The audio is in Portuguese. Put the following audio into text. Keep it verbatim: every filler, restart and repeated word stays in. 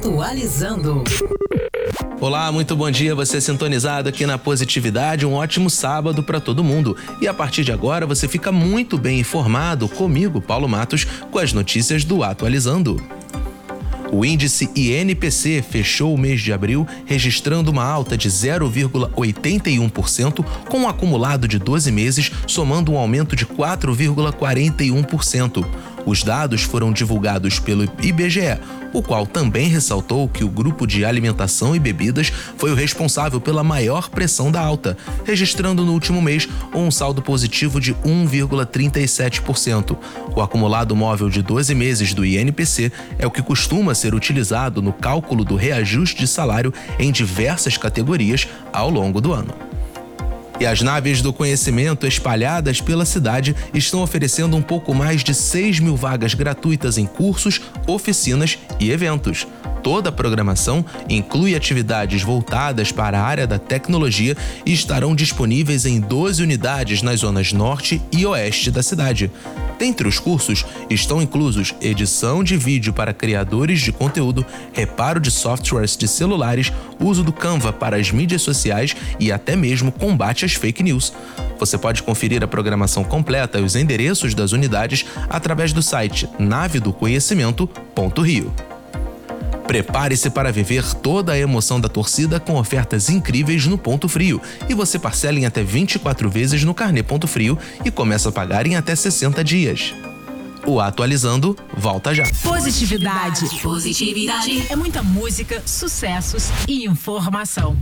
Atualizando. Olá, muito bom dia, você sintonizado aqui na Positividade, um ótimo sábado para todo mundo. E a partir de agora você fica muito bem informado comigo, Paulo Matos, com as notícias do Atualizando. O índice I N P C fechou o mês de abril registrando uma alta de zero vírgula oitenta e um por cento, com um acumulado de doze meses, somando um aumento de quatro vírgula quarenta e um por cento. Os dados foram divulgados pelo I B G E, o qual também ressaltou que o grupo de alimentação e bebidas foi o responsável pela maior pressão da alta, registrando no último mês um saldo positivo de um vírgula trinta e sete por cento. O acumulado móvel de doze meses do I N P C é o que costuma ser utilizado no cálculo do reajuste de salário em diversas categorias ao longo do ano. E as naves do conhecimento espalhadas pela cidade estão oferecendo um pouco mais de seis mil vagas gratuitas em cursos, oficinas e eventos. Toda a programação inclui atividades voltadas para a área da tecnologia e estarão disponíveis em doze unidades nas zonas norte e oeste da cidade. Dentre os cursos estão inclusos edição de vídeo para criadores de conteúdo, reparo de softwares de celulares, uso do Canva para as mídias sociais e até mesmo combate às fake news. Você pode conferir a programação completa e os endereços das unidades através do site nave do conhecimento ponto rio. Prepare-se para viver toda a emoção da torcida com ofertas incríveis no Ponto Frio e você parcela em até vinte e quatro vezes no Carnê Ponto Frio e começa a pagar em até sessenta dias. O Atualizando volta já. Positividade. Positividade. É muita música, sucessos e informação.